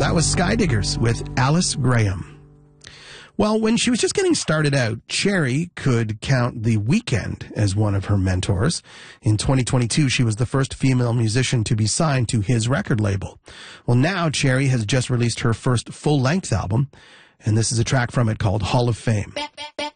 That was Skydiggers with Alice Graham. Well, when she was just getting started out, Cherry could count The Weeknd as one of her mentors. In 2022, she was the first female musician to be signed to his record label. Well, now Cherry has just released her first full-length album, and this is a track from it called Hall of Fame.